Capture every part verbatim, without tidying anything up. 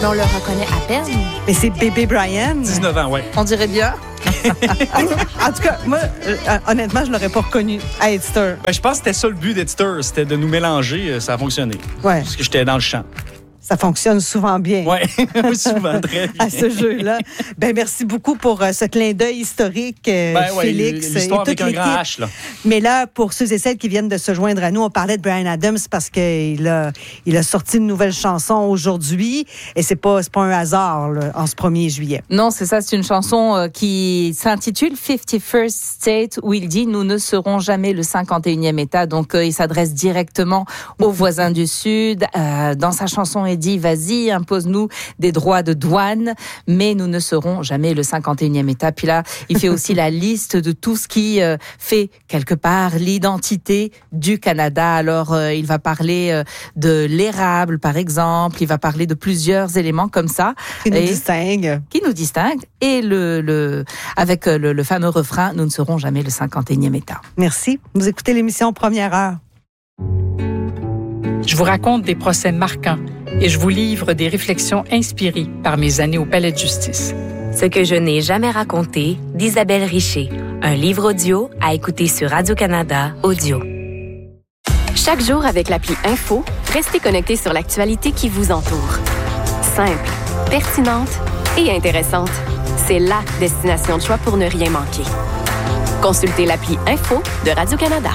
mais on le reconnaît à peine. Mais c'est bébé Brian. dix-neuf ans, oui. On dirait bien. En tout cas, moi, euh, honnêtement, je ne l'aurais pas reconnu à Edster. Ben, je pense que c'était ça le but d'Edster, c'était de nous mélanger. Ça a fonctionné. Ouais. Parce que j'étais dans le champ. Ça fonctionne souvent bien. Oui, souvent très bien. À ce jeu-là. Ben, merci beaucoup pour euh, ce clin d'œil historique, euh, ben, ouais, Félix. L'histoire et toute avec un l'équipe. grand H, là. Mais là, pour ceux et celles qui viennent de se joindre à nous, on parlait de Bryan Adams parce qu'il a, il a sorti une nouvelle chanson aujourd'hui. Et c'est pas, c'est pas un hasard, là, en ce premier juillet. Non, c'est ça. C'est une chanson euh, qui s'intitule fifty-first State, où il dit « Nous ne serons jamais le cinquante et unième État ». Donc, euh, il s'adresse directement aux voisins du Sud. Euh, dans sa chanson, il dit « Vas-y, impose-nous des droits de douane, mais nous ne serons jamais le cinquante et unième État ». Puis là, il fait aussi la liste de tout ce qui euh, fait quelque part l'identité du Canada. Alors, euh, il va parler euh, de l'érable, par exemple. Il va parler de plusieurs éléments comme ça. Qui nous Et distingue. Qui nous distingue. Et le, le, avec le, le fameux refrain, nous ne serons jamais le cinquante et unième État. Merci. Vous écoutez l'émission Première Heure. Je vous raconte des procès marquants et je vous livre des réflexions inspirées par mes années au Palais de justice. Ce que je n'ai jamais raconté d'Isabelle Richer. Un livre audio à écouter sur Radio-Canada Audio. Chaque jour avec l'appli Info, restez connectés sur l'actualité qui vous entoure. Simple, pertinente et intéressante. C'est la destination de choix pour ne rien manquer. Consultez l'appli Info de Radio-Canada.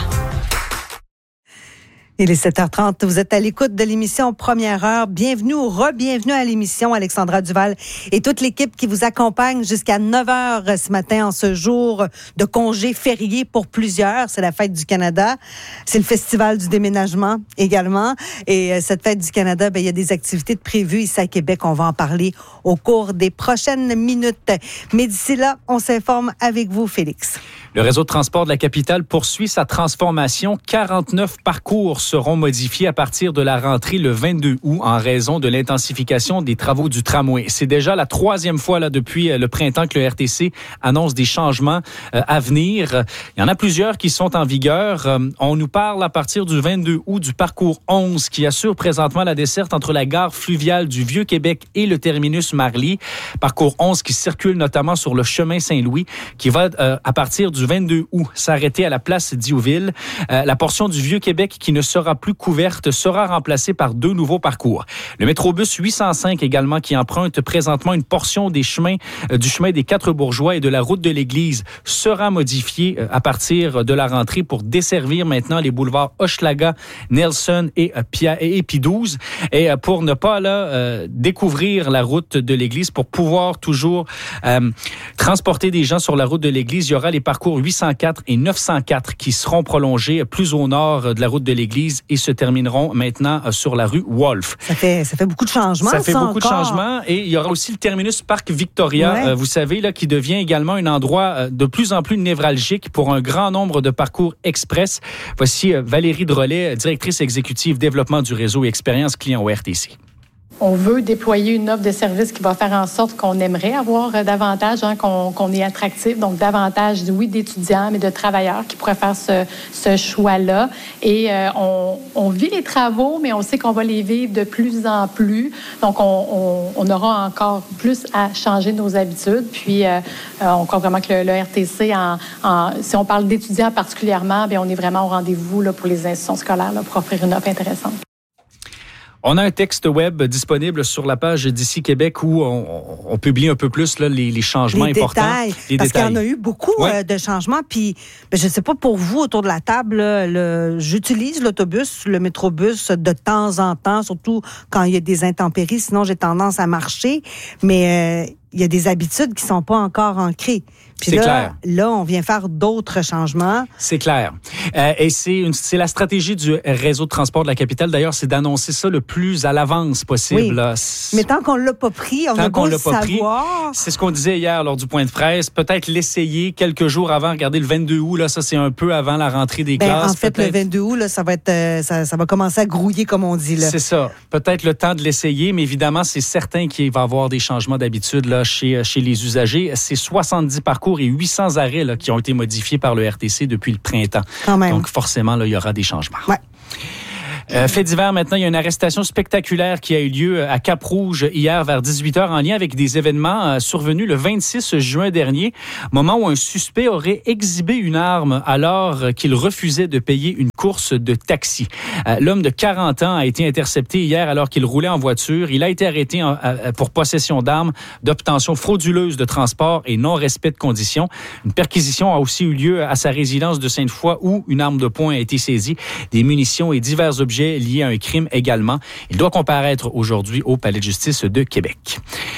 Il est sept heures trente. Vous êtes à l'écoute de l'émission Première Heure. Bienvenue ou re-bienvenue à l'émission, Alexandra Duval et toute l'équipe qui vous accompagne jusqu'à neuf heures ce matin en ce jour de congé férié pour plusieurs. C'est la Fête du Canada. C'est le Festival du déménagement également. Et cette Fête du Canada, ben, il y a des activités de prévues ici à Québec. On va en parler au cours des prochaines minutes. Mais d'ici là, on s'informe avec vous, Félix. Le réseau de transport de la capitale poursuit sa transformation. quarante-neuf parcours seront modifiés à partir de la rentrée le vingt-deux août en raison de l'intensification des travaux du tramway. C'est déjà la troisième fois là, depuis le printemps que le R T C annonce des changements euh, à venir. Il y en a plusieurs qui sont en vigueur. Euh, on nous parle à partir du vingt-deux août du parcours onze qui assure présentement la desserte entre la gare fluviale du Vieux-Québec et le terminus Marly. Parcours onze qui circule notamment sur le chemin Saint-Louis qui va euh, à partir du du vingt-deux août s'arrêter à la place Diouville. Euh, la portion du Vieux-Québec qui ne sera plus couverte sera remplacée par deux nouveaux parcours. Le Métrobus huit cent cinq également qui emprunte présentement une portion des chemins, euh, du chemin des Quatre-Bourgeois et de la route de l'Église sera modifié euh, à partir de la rentrée pour desservir maintenant les boulevards Hochelaga, Nelson et, euh, Pia- et Pie douze. Et euh, pour ne pas là euh, découvrir la route de l'Église, pour pouvoir toujours euh, transporter des gens sur la route de l'Église, il y aura les parcours huit cent quatre et neuf cent quatre qui seront prolongés plus au nord de la route de l'Église et se termineront maintenant sur la rue Wolfe. Ça fait, ça fait beaucoup de changements, ça fait ça beaucoup encore. de changements. Et il y aura aussi le terminus Parc Victoria, ouais. euh, vous savez, là, qui devient également un endroit de plus en plus névralgique pour un grand nombre de parcours express. Voici euh, Valérie Drolet, directrice exécutive développement du réseau et expérience client au R T C. On veut déployer une offre de service qui va faire en sorte qu'on aimerait avoir davantage, hein, qu'on, qu'on est attractif, donc davantage, oui, d'étudiants, mais de travailleurs qui pourraient faire ce, ce choix-là. Et euh, on, on vit les travaux, mais on sait qu'on va les vivre de plus en plus. Donc, on, on, on aura encore plus à changer nos habitudes. Puis, euh, on croit vraiment que le, le R T C, en, en, si on parle d'étudiants particulièrement, bien, on est vraiment au rendez-vous là, pour les institutions scolaires là, pour offrir une offre intéressante. On a un texte web disponible sur la page d'Ici Québec où on, on publie un peu plus là, les, les changements les importants. Détails, les parce détails. qu'il y en a eu beaucoup ouais. euh, de changements. Puis, ben, je ne sais pas pour vous, autour de la table, là, le, j'utilise l'autobus, le métrobus de temps en temps, surtout quand il y a des intempéries. Sinon, j'ai tendance à marcher. Mais euh, il y a des habitudes qui ne sont pas encore ancrées. Puis c'est là, clair. là, on vient faire d'autres changements. C'est clair. Euh, et c'est, une, c'est la stratégie du réseau de transport de la capitale, d'ailleurs, c'est d'annoncer ça le plus à l'avance possible. Oui. Là. Mais tant qu'on ne l'a pas pris, on tant a qu'on beau l'a le pas savoir. Pris, c'est ce qu'on disait hier lors du point de presse. Peut-être l'essayer quelques jours avant. Regardez, le vingt-deux août, là, ça, c'est un peu avant la rentrée des ben, classes. En fait, peut-être. le vingt-deux août, là, ça, va être, euh, ça, ça va commencer à grouiller, comme on dit. Là. C'est ça. Peut-être le temps de l'essayer, mais évidemment, c'est certain qu'il va y avoir des changements d'habitude là, chez, chez les usagers. C'est soixante-dix parcours et huit cents arrêts là, qui ont été modifiés par le R T C depuis le printemps. Quand même. Donc, forcément, là, il y aura des changements. Ouais. Euh, fait divers maintenant, il y a une arrestation spectaculaire qui a eu lieu à Cap-Rouge hier vers dix-huit heures en lien avec des événements euh, survenus le vingt-six juin dernier, moment où un suspect aurait exhibé une arme alors qu'il refusait de payer une course de taxi. Euh, l'homme de quarante ans a été intercepté hier alors qu'il roulait en voiture. Il a été arrêté en, euh, pour possession d'armes, d'obtention frauduleuse de transport et non-respect de conditions. Une perquisition a aussi eu lieu à sa résidence de Sainte-Foy où une arme de poing a été saisie, des munitions et divers objets liés à un crime également. Il doit comparaître aujourd'hui au Palais de justice de Québec.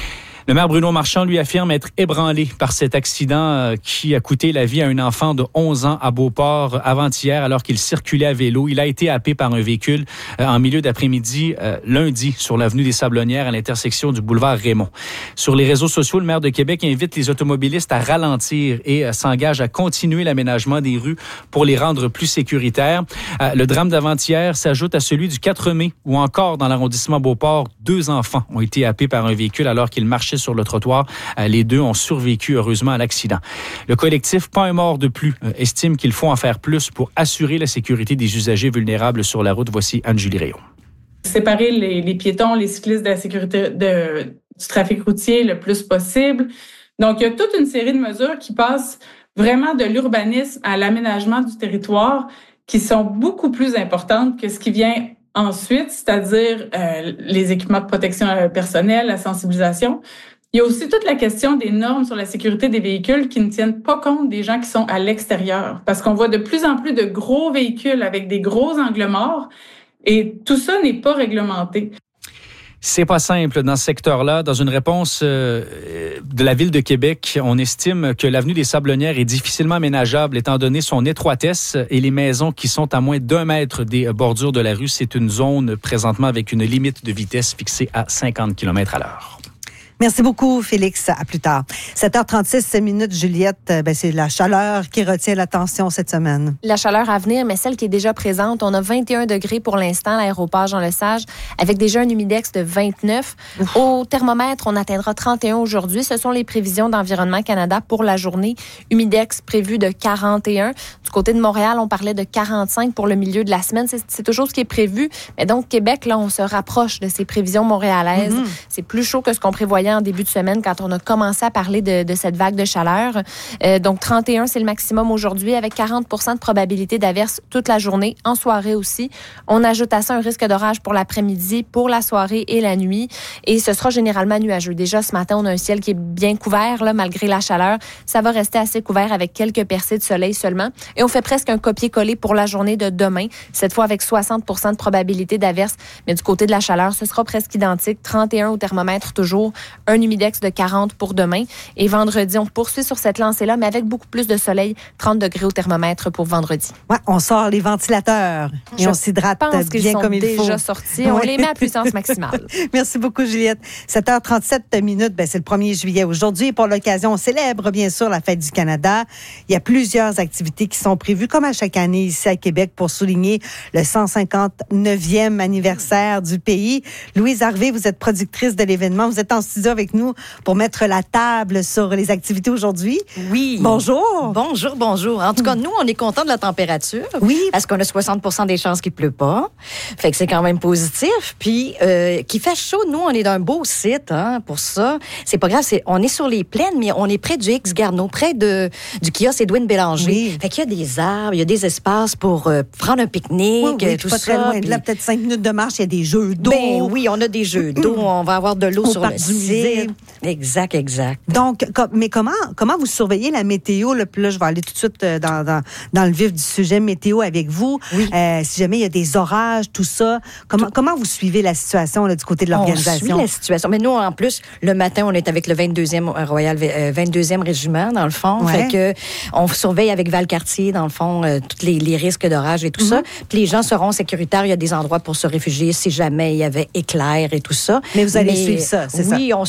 Le maire Bruno Marchand lui affirme être ébranlé par cet accident qui a coûté la vie à un enfant de onze ans à Beauport avant-hier alors qu'il circulait à vélo. Il a été happé par un véhicule en milieu d'après-midi lundi sur l'avenue des Sablonnières à l'intersection du boulevard Raymond. Sur les réseaux sociaux, le maire de Québec invite les automobilistes à ralentir et s'engage à continuer l'aménagement des rues pour les rendre plus sécuritaires. Le drame d'avant-hier s'ajoute à celui du quatre mai où encore dans l'arrondissement Beauport, deux enfants ont été happés par un véhicule alors qu'ils marchaient sur le trottoir. Les deux ont survécu heureusement à l'accident. Le collectif Pas un mort de plus estime qu'il faut en faire plus pour assurer la sécurité des usagers vulnérables sur la route. Voici Anne-Julie Rayon. Séparer les, les piétons, les cyclistes de la sécurité de, du trafic routier le plus possible. Donc, il y a toute une série de mesures qui passent vraiment de l'urbanisme à l'aménagement du territoire qui sont beaucoup plus importantes que ce qui vient ensuite, c'est-à-dire euh, les équipements de protection personnelle, la sensibilisation. Il y a aussi toute la question des normes sur la sécurité des véhicules qui ne tiennent pas compte des gens qui sont à l'extérieur. Parce qu'on voit de plus en plus de gros véhicules avec des gros angles morts et tout ça n'est pas réglementé. C'est pas simple dans ce secteur-là. Dans une réponse euh, de la Ville de Québec, on estime que l'avenue des Sablonnières est difficilement aménageable étant donné son étroitesse et les maisons qui sont à moins d'un mètre des bordures de la rue. C'est une zone présentement avec une limite de vitesse fixée à cinquante kilomètres à l'heure. Merci beaucoup, Félix. À plus tard. sept heures trente-six minutes, Juliette. Ben, c'est la chaleur qui retient l'attention cette semaine. La chaleur à venir, mais celle qui est déjà présente. On a vingt et un degrés pour l'instant à l'aéroport Jean-Lesage, avec déjà un humidex de vingt-neuf. Ouf. Au thermomètre, on atteindra trente et un aujourd'hui. Ce sont les prévisions d'Environnement Canada pour la journée. Humidex prévu de quarante et un. Du côté de Montréal, on parlait de quarante-cinq pour le milieu de la semaine. C'est, c'est toujours ce qui est prévu. Mais donc, Québec, là, on se rapproche de ces prévisions montréalaises. Mm-hmm. C'est plus chaud que ce qu'on prévoyait en début de semaine quand on a commencé à parler de, de cette vague de chaleur. Euh, donc, trente et un, c'est le maximum aujourd'hui avec quarante pour cent de probabilité d'averse toute la journée, en soirée aussi. On ajoute à ça un risque d'orage pour l'après-midi, pour la soirée et la nuit. Et ce sera généralement nuageux. Déjà, ce matin, on a un ciel qui est bien couvert, là, malgré la chaleur. Ça va rester assez couvert avec quelques percées de soleil seulement. Et on fait presque un copier-coller pour la journée de demain, cette fois avec soixante pour cent de probabilité d'averse. Mais du côté de la chaleur, ce sera presque identique. trente et un au thermomètre toujours. Un humidex de quarante pour demain. Et vendredi, on poursuit sur cette lancée-là, mais avec beaucoup plus de soleil. trente degrés au thermomètre pour vendredi. Ouais, on sort les ventilateurs et Je on s'hydrate pense qu'ils bien sont comme il faut. déjà sortis. On ouais. les met à puissance maximale. Merci beaucoup, Juliette. sept heures trente-sept minutes, ben, c'est le premier juillet aujourd'hui. Et pour l'occasion, on célèbre bien sûr la Fête du Canada. Il y a plusieurs activités qui sont prévues, comme à chaque année ici à Québec, pour souligner le cent cinquante-neuvième anniversaire du pays. Louise Harvey, vous êtes productrice de l'événement. Vous êtes en studio avec nous pour mettre la table sur les activités aujourd'hui. Oui. Bonjour. Bonjour, bonjour. En tout cas, nous, on est contents de la température. Oui. Parce qu'on a soixante pour cent des chances qu'il pleut pas. Fait que c'est quand même positif. Puis, euh, qu'il fait chaud, nous, on est dans un beau site, hein, pour ça. C'est pas grave, c'est, on est sur les plaines, mais on est près du X-Garneau, près de, du kiosque Édouine Bélanger. Oui. Fait qu'il y a des arbres, il y a des espaces pour euh, prendre un pique-nique, oui, oui, tout pas ça. Très loin. Puis... Là, peut-être cinq minutes de marche, il y a des jeux d'eau. Ben oui, on a des jeux d'eau. On va avoir de l'eau Au sur parc le du site. musée. Exact, exact. Donc, com- mais comment, comment vous surveillez la météo? Là, puis là, je vais aller tout de suite dans, dans, dans le vif du sujet météo avec vous. Oui. Euh, si jamais il y a des orages, tout ça, comment, tout... comment vous suivez la situation là, du côté de l'organisation? On suit la situation. Mais nous, en plus, le matin, on est avec le vingt-deuxième Royal, euh, vingt-deuxième Régiment, dans le fond. Ouais. Fait que on surveille avec Valcartier, dans le fond, euh, tous les, les risques d'orage et tout mm-hmm. ça. Puis les gens seront sécuritaires. Il y a des endroits pour se réfugier si jamais il y avait éclair et tout ça. Mais vous allez Mais, suivre ça, c'est oui, ça? Oui, on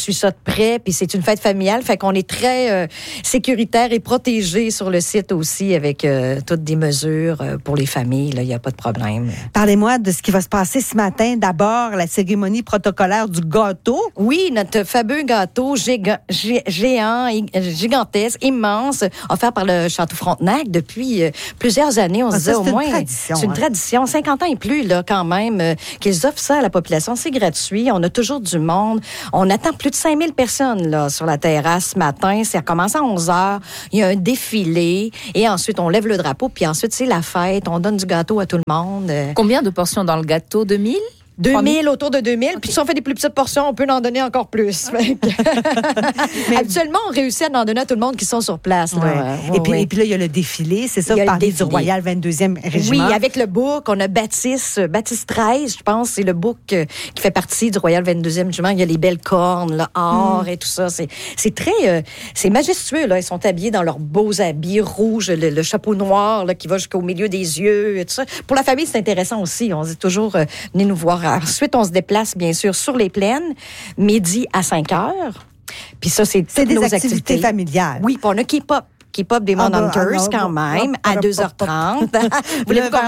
suit ça de près, puis c'est une fête familiale, fait qu'on est très euh, sécuritaire et protégé sur le site aussi avec euh, toutes des mesures euh, pour les familles. Là, il n'y a pas de problème. Parlez-moi de ce qui va se passer ce matin. D'abord, la cérémonie protocolaire du gâteau. Oui, notre fameux gâteau géga- gé- géant, gigantesque, immense, offert par le Château Frontenac depuis euh, plusieurs années. On Ah, se disait ça, au c'est une moins... tradition, C'est une hein. tradition. cinquante ans et plus, là, quand même, euh, qu'ils offrent ça à la population. C'est gratuit. On a toujours du monde. On attend plus de cinq mille personnes là, sur la terrasse ce matin. Ça commence à onze heures. Il y a un défilé. Et ensuite, on lève le drapeau. Puis ensuite, c'est la fête. On donne du gâteau à tout le monde. Combien de portions dans le gâteau? deux mille? deux mille, autour de deux mille. Okay. Puis si on fait des plus petites portions, on peut en donner encore plus. Okay. Mais habituellement, on réussit à en donner à tout le monde qui sont sur place. Là. Ouais. Ouais, et, puis, ouais. et puis là, il y a le défilé. C'est ça, vous parlez du Royal vingt-deuxième Régiment. Oui, avec le bouc, on a Baptiste, Baptiste treize, je pense, c'est le bouc euh, qui fait partie du Royal vingt-deuxième Régiment. Il y a les belles cornes, le or mm. et tout ça. C'est, c'est très... Euh, c'est majestueux, là. Ils sont habillés dans leurs beaux habits rouges, le, le chapeau noir là, qui va jusqu'au milieu des yeux et tout ça. Pour la famille, c'est intéressant aussi. On dit toujours, euh, venez nous voir. Ensuite, on se place, bien sûr, sur les plaines, midi à cinq heures. Puis ça, c'est, c'est des nos activités, activités familiales. Oui, puis on a K-pop. K-pop des Manhunters, quand même, à deux heures trente. Voulez-vous qu'on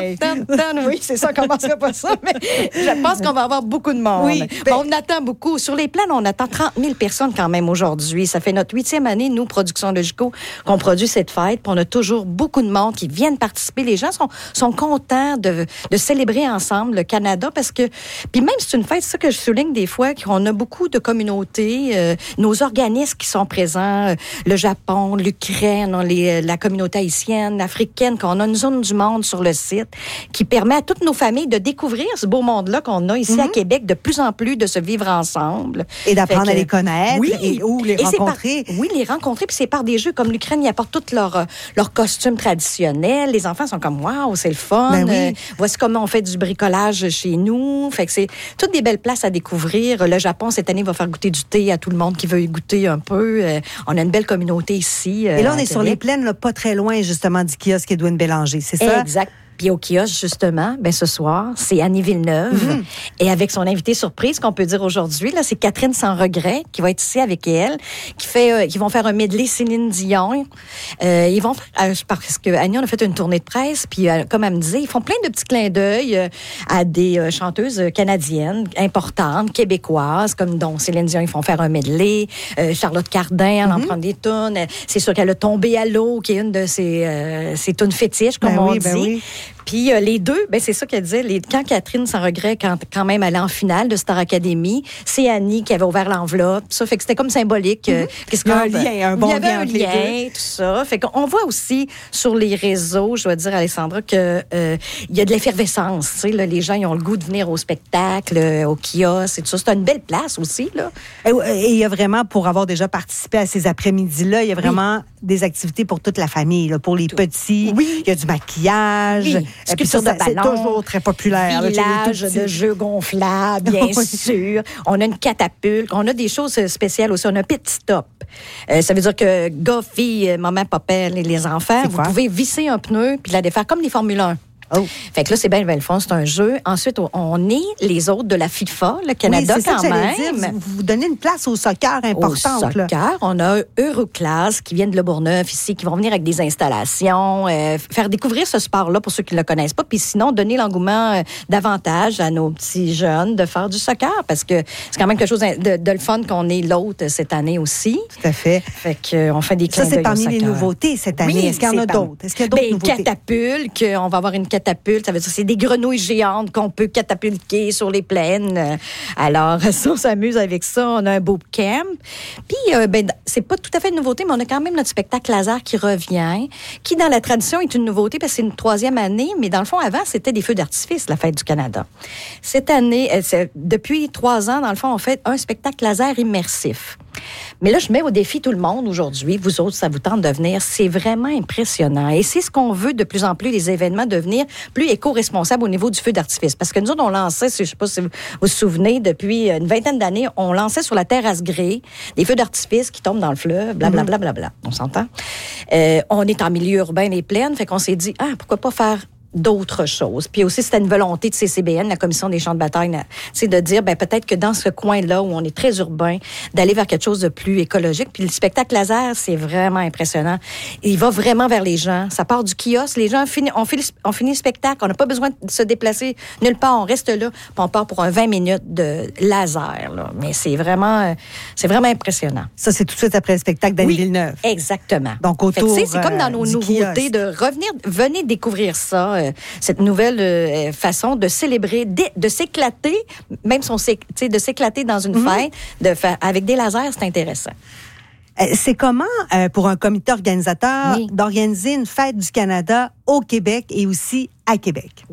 va... Oui, c'est ça, on commencera pas ça, mais je pense qu'on va avoir beaucoup de monde. Oui, ben... bon, on attend beaucoup. Sur les plaines, on attend trente mille personnes quand même aujourd'hui. Ça fait notre huitième année, nous, Productions Logico, qu'on produit cette fête. Puis on a toujours beaucoup de monde qui viennent participer. Les gens sont, sont contents de, de célébrer ensemble le Canada parce que... Puis même, c'est une fête, c'est ça que je souligne des fois, qu'on a beaucoup de communautés, euh, nos organismes qui sont présents, euh, le Japon, l'Ukraine, On a les, la communauté haïtienne, africaine, qu'on a une zone du monde sur le site qui permet à toutes nos familles de découvrir ce beau monde-là qu'on a ici mm-hmm. à Québec, de plus en plus de se vivre ensemble. Et d'apprendre que, à les connaître oui, et où les et rencontrer. Par, oui, les rencontrer, puis c'est par des jeux comme l'Ukraine, ils apportent tous leurs leur costumes traditionnels. Les enfants sont comme, waouh, c'est le fun. Ben oui. euh, voici comment on fait du bricolage chez nous. Fait que c'est toutes des belles places à découvrir. Le Japon, cette année, va faire goûter du thé à tout le monde qui veut y goûter un peu. Euh, on a une belle communauté ici. Et là, on est sur les plaines, là, pas très loin, justement, du kiosque Edwin Bélanger, c'est ça? Exact. Puis au kiosque, justement, ben ce soir, c'est Annie Villeneuve. Mm-hmm. Et avec son invité surprise, qu'on peut dire aujourd'hui, là, c'est Catherine Sans Regret, qui va être ici avec elle, qui fait, euh, qui vont faire un medley Céline Dion. Euh, ils vont, euh, parce que Annie, on a fait une tournée de presse, puis euh, comme elle me disait, ils font plein de petits clins d'œil euh, à des euh, chanteuses canadiennes importantes, québécoises, comme dont Céline Dion, ils font faire un medley. Euh, Charlotte Cardin, elle mm-hmm. en prend des tunes. C'est sûr qu'elle a Tombé à l'eau, qui est une de ses, euh, ses tunes fétiches, comme ben on oui, dit. Ben oui. Puis euh, les deux, ben c'est ça qu'elle disait. Les, quand Catherine Sans Regret, quand, quand même allait en finale de Star Academy, c'est Annie qui avait ouvert l'enveloppe. Ça fait que c'était comme symbolique. Mm-hmm. Qu'est-ce il y a un lien, un bon lien. Il y avait lien un lien, tout ça. Fait qu'on voit aussi sur les réseaux, je dois dire, Alexandra, que euh, il y a de l'effervescence. Tu sais, là, les gens ils ont le goût de venir au spectacle, euh, au kiosque et tout ça. C'est une belle place aussi, là. Et il y a vraiment, pour avoir déjà participé à ces après-midi-là, il y a vraiment oui. des activités pour toute la famille, là, pour les tout. petits. Oui. Il y a du maquillage. Oui. Et puis ça, ça, c'est toujours très populaire. Village là, de jeux gonflables, bien oui. sûr. On a une catapulte. On a des choses spéciales aussi. On a un pit stop. Euh, ça veut dire que gars, filles, maman, papa et les enfants, vous pouvez visser un pneu puis la défaire comme les Formule un. Oh. Fait que là, c'est bien le fond, c'est un jeu. Ensuite, on est les autres de la FIFA, le Canada oui, c'est quand ça que même. Dire. Vous, vous donnez une place au soccer importante. Au soccer, là. On a Euroclass qui viennent de Le Bourgneuf ici, qui vont venir avec des installations, euh, faire découvrir ce sport-là pour ceux qui ne le connaissent pas, puis sinon donner l'engouement euh, davantage à nos petits jeunes de faire du soccer, parce que c'est quand même quelque chose de, de le fun qu'on ait l'autre cette année aussi. Tout à fait. Fait qu'on fait des clins d'œil. Ça, c'est parmi au les nouveautés cette année. Oui, Est-ce qu'il y en a par... d'autres? Est-ce qu'il y a d'autres ben, nouveautés? Catapulte, qu'on va avoir une catapulte, ça veut dire c'est des grenouilles géantes qu'on peut catapulter sur les plaines. Alors, ça, on s'amuse avec ça. On a un beau camp. Puis, euh, ben, c'est pas tout à fait une nouveauté, mais on a quand même notre spectacle laser qui revient, qui, dans la tradition, est une nouveauté parce que c'est une troisième année, mais dans le fond, avant, c'était des feux d'artifice, la Fête du Canada. Cette année, c'est, depuis trois ans, dans le fond, on fait un spectacle laser immersif. Mais là, je mets au défi tout le monde aujourd'hui. Vous autres, ça vous tente de venir. C'est vraiment impressionnant. Et c'est ce qu'on veut de plus en plus, les événements, devenir plus éco-responsables au niveau du feu d'artifice. Parce que nous autres, on lançait, je ne sais pas si vous vous souvenez, depuis une vingtaine d'années, on lançait sur la terrasse Grey des feux d'artifice qui tombent dans le fleuve, blablabla. Bla, bla, bla, bla. On s'entend? Euh, on est en milieu urbain, les plaines, fait qu'on s'est dit, ah, pourquoi pas faire d'autres choses. Puis aussi, c'était une volonté de C C B N, la Commission des champs de bataille, c'est de dire, ben peut-être que dans ce coin-là, où on est très urbain, d'aller vers quelque chose de plus écologique. Puis le spectacle laser, c'est vraiment impressionnant. Il va vraiment vers les gens. Ça part du kiosque. Les gens finissent, on, finit, on finit le spectacle. On n'a pas besoin de se déplacer nulle part. On reste là. Puis on part pour un vingt minutes de laser. Là. Mais c'est vraiment, c'est vraiment impressionnant. Ça, c'est tout de suite après le spectacle d'Annie oui, Villeneuve. Exactement. Donc, autour, fait que, c'est comme dans nos euh, nouveautés kiosque. de revenir, venez découvrir ça, euh, cette nouvelle euh, façon de célébrer, de, de s'éclater, même si on s'é, de s'éclater dans une mm-hmm. fête, de faire, avec des lasers, c'est intéressant. C'est comment, euh, pour un comité organisateur, oui. d'organiser une fête du Canada au Québec et aussi à Québec?